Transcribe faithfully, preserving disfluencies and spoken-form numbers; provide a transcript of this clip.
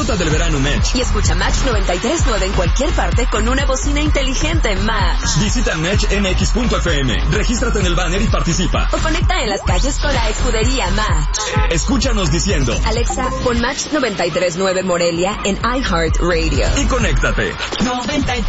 Disfruta del verano Match. Y escucha Match noventa y tres punto nueve en cualquier parte con una bocina inteligente Match. Visita match m x punto f m. Regístrate en el banner y participa. O conecta en las calles con la escudería Match. Escúchanos diciendo: Alexa, pon Match noventa y tres punto nueve Morelia en iHeartRadio. Y conéctate. noventa y